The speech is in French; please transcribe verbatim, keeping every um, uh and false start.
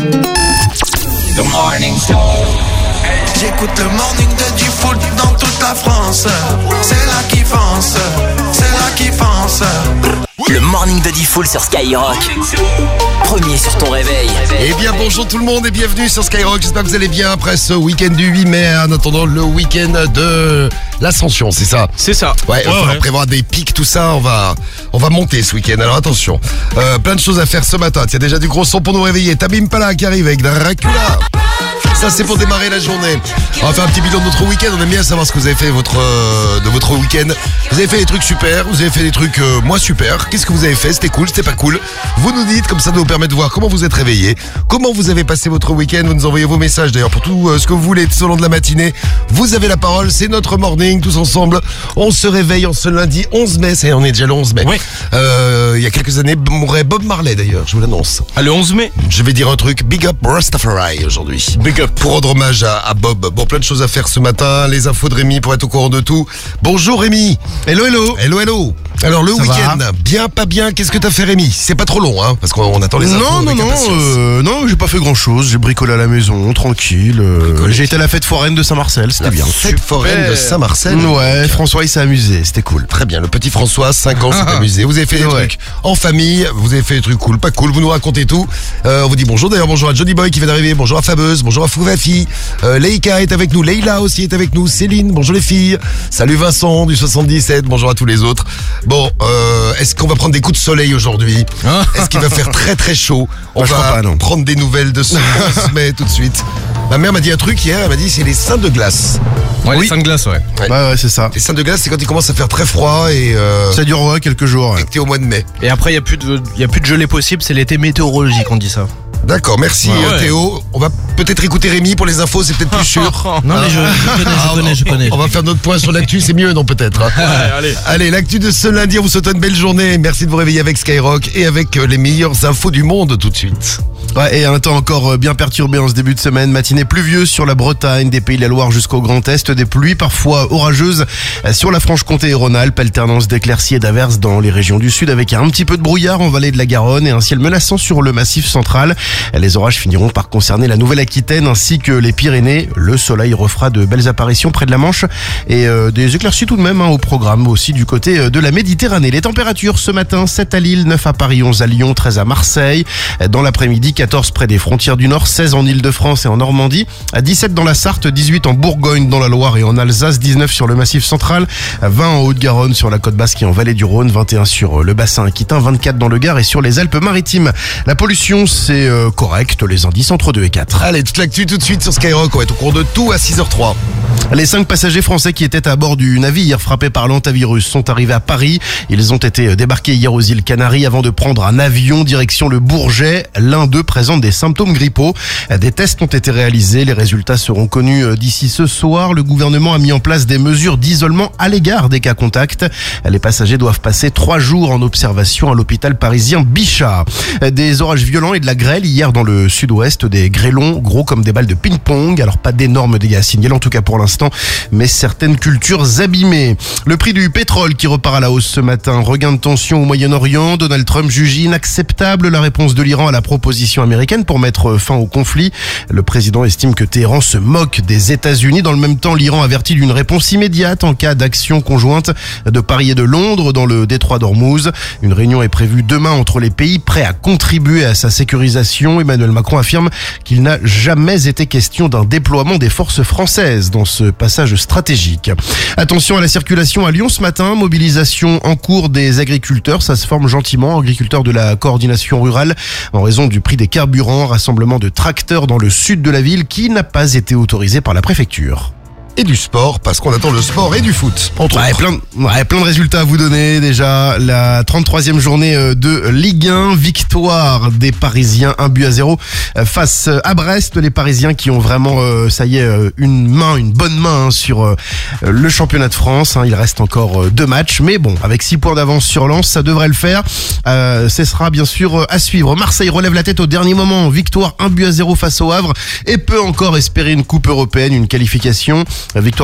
The Morning Show. J'écoute le morning de du foot dans toute la France. C'est là qui fonce, c'est là qui fonce. Le morning de Diffoul sur Skyrock. Premier sur ton réveil. Eh bien bonjour tout le monde et bienvenue sur Skyrock. J'espère que vous allez bien après ce week-end du huit mai. En attendant le week-end de l'Ascension, c'est ça? C'est ça. Ouais, il va falloir prévoir des pics, tout ça. On va, on va monter ce week-end. Alors attention, euh, plein de choses à faire ce matin. Tiens, déjà du gros son pour nous réveiller. Tamim Pala qui arrive avec Dracula. Ça c'est pour démarrer la journée. On va faire un petit bilan de notre week-end. On aime bien savoir ce que vous avez fait votre, euh, de votre week-end. Vous avez fait des trucs super, vous avez fait des trucs euh, moins super. Qu'est-ce que vous avez fait? C'était cool, c'était pas cool. Vous nous dites, comme ça nous permet de voir comment vous êtes réveillés, comment vous avez passé votre week-end. Vous nous envoyez vos messages d'ailleurs pour tout euh, ce que vous voulez tout au long de la matinée. Vous avez la parole, c'est notre morning tous ensemble. On se réveille en ce lundi onze mai. Ça y est, on est déjà le onze mai. Oui. Euh, il y a quelques années, mourait Bob Marley d'ailleurs, je vous l'annonce. Ah, le onze mai. Je vais dire un truc, big up Rastafari aujourd'hui. Big up. Pour rendre hommage à, à Bob. Bon, plein de choses à faire ce matin. Les infos de Rémi pour être au courant de tout. Bonjour Rémi. Hello, hello. Hello, hello. Alors le Ça week-end, va bien, pas bien, qu'est-ce que t'as fait Rémi? C'est pas trop long, hein, parce qu'on attend les infos. Non, non, avec non, impatience. euh, non, j'ai pas fait grand chose. J'ai bricolé à la maison, tranquille. euh, Bricolé. j'ai été à la fête foraine de Saint-Marcel, c'était La bien. fête foraine de Saint-Marcel. Ouais, François il s'est amusé, c'était cool. Très bien, le petit François, cinq ans, s'est amusé. Vous avez fait des Ouais. trucs en famille, vous avez fait des trucs cool, pas cool, vous nous racontez tout. Euh, on vous dit bonjour d'ailleurs, bonjour à Johnny Boy qui vient d'arriver, bonjour à Fabeuse, bonjour à Foufafi. Euh, Leïka est avec nous, Leïla aussi est avec nous, Céline, bonjour les filles. Salut Vincent du soixante-dix-sept, bonjour à tous les autres. Bon, euh, est-ce qu'on va prendre des coups de soleil aujourd'hui? Est-ce qu'il va faire très très chaud? On Bah, je va crois pas, non. prendre des nouvelles de ce onze mai tout de suite. Ma mère m'a dit un truc hier, elle m'a dit c'est les seins de glace. Ouais, Oui. les seins de glace, ouais. Ouais. Ouais, ouais, c'est ça. Les seins de glace, c'est quand il commence à faire très froid et, euh, Ça dure ouais, quelques jours. ouais. et que t'es au mois de mai. Et après, il n'y a, plus de- y a plus de gelée possible, c'est l'été météorologique, on dit ça. D'accord, merci Ouais. euh, Théo. On va peut-être écouter Rémi pour les infos, c'est peut-être plus sûr. Non, mais je, je connais, Ah, je connais, je on- connais. On va faire notre point sur l'actu, c'est mieux, non peut-être. hein. allez. Allez, l'actu de ce lundi, on vous souhaite une belle journée. Merci de vous réveiller avec Skyrock et avec euh, les meilleures infos du monde tout de suite. Ouais, et un temps encore euh, bien perturbé en ce début de semaine. Matinée pluvieuse sur la Bretagne, des Pays de la Loire jusqu'au Grand Est. Des pluies parfois orageuses euh, sur la Franche-Comté et Rhône-Alpes. Alternance d'éclaircies et d'averses dans les régions du sud avec un petit peu de brouillard en vallée de la Garonne et un ciel menaçant sur le massif central. Les orages finiront par concerner la Nouvelle-Aquitaine ainsi que les Pyrénées. Le soleil refera de belles apparitions près de la Manche et euh, des éclaircies tout de même hein, au programme aussi du côté euh, de la Méditerranée. Les températures ce matin, sept à Lille, neuf à Paris, onze à Lyon, treize à Marseille. Dans l'après-midi, quatorze près des frontières du Nord, seize en Île-de-France et en Normandie, dix-sept dans la Sarthe, dix-huit en Bourgogne, dans la Loire et en Alsace, dix-neuf sur le Massif central, vingt en Haute-Garonne, sur la côte basque et en vallée du Rhône, vingt et un sur le bassin aquitain, vingt-quatre dans le Gard et sur les Alpes-Maritimes. La pollution, c'est euh, correct, les indices entre deux et quatre. Allez, toute l'actu tout de suite sur Skyrock, on va être au courant de tout à six heures trois. Les cinq passagers français qui étaient à bord du navire frappé par l'hantavirus sont arrivés à Paris. Ils ont été débarqués hier aux îles Canaries avant de prendre un avion direction le Bourget. L'un d'eux présente des symptômes grippaux. Des tests ont été réalisés. Les résultats seront connus d'ici ce soir. Le gouvernement a mis en place des mesures d'isolement à l'égard des cas contacts. Les passagers doivent passer trois jours en observation à l'hôpital parisien Bichat. Des orages violents et de la grêle hier dans le sud-ouest. Des grêlons gros comme des balles de ping-pong. Alors pas d'énormes dégâts signalés en tout cas pour l'instant, mais certaines cultures abîmées. Le prix du pétrole qui repart à la hausse ce matin. Regain de tension au Moyen-Orient. Donald Trump juge inacceptable la réponse de l'Iran à la proposition américaine pour mettre fin au conflit. Le président estime que Téhéran se moque des États-Unis. Dans le même temps, l'Iran avertit d'une réponse immédiate en cas d'action conjointe de Paris et de Londres dans le détroit d'Ormuz. Une réunion est prévue demain entre les pays prêts à contribuer à sa sécurisation. Emmanuel Macron affirme qu'il n'a jamais été question d'un déploiement des forces françaises dans ce passage stratégique. Attention à la circulation à Lyon ce matin. Mobilisation en cours des agriculteurs. Ça se forme gentiment. Agriculteurs de la coordination rurale en raison du prix des carburants. Rassemblement de tracteurs dans le sud de la ville qui n'a pas été autorisé par la préfecture. Et du sport, parce qu'on attend le sport et du foot. Entre Ouais, autres. plein, de- ouais, plein de résultats à vous donner. Déjà, la trente-troisième journée euh, de Ligue un, victoire des Parisiens, un but à zéro euh, face à Brest. Les Parisiens qui ont vraiment, euh, ça y est, euh, une main, une bonne main hein, sur euh, le championnat de France. Hein. Il reste encore euh, deux matchs, mais bon, avec six points d'avance sur Lens, ça devrait le faire. Euh, ce sera bien sûr euh, à suivre. Marseille relève la tête au dernier moment. Victoire, un but à zéro face au Havre et peut encore espérer une coupe européenne, une qualification. Victoire